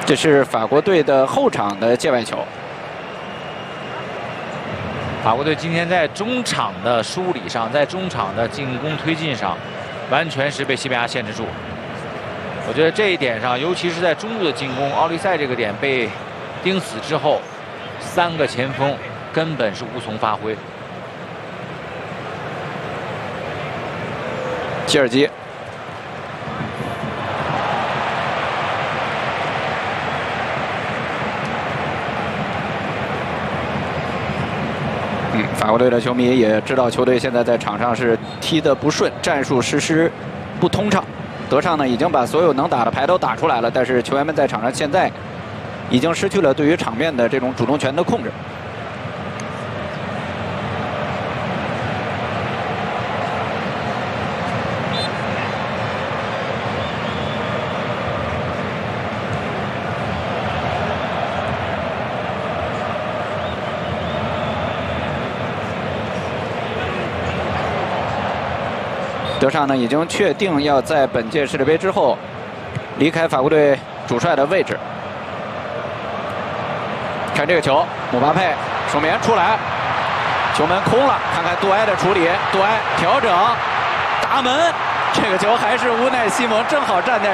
这是法国队的后场的界外球。 法国队今天在中场的梳理上，在中场的进攻推进上，完全是被西班牙限制住。我觉得这一点上，尤其是在中路的进攻，奥利塞这个点被盯死之后，3个前锋根本是无从发挥。 切尔基。 法国队的球迷也知道，球队现在在场上是踢得不顺，战术实施不通畅。德尚呢已经把所有能打的牌都打出来了，但是球员们在场上现在已经失去了对于场面的这种主动权的控制。德尚呢已经确定要在本届世界杯之后离开法国队主帅的位置。看这个球，姆巴佩守门员出来，球门空了，看看杜埃的处理，杜埃调整打门，这个球还是乌奈西蒙正好站在。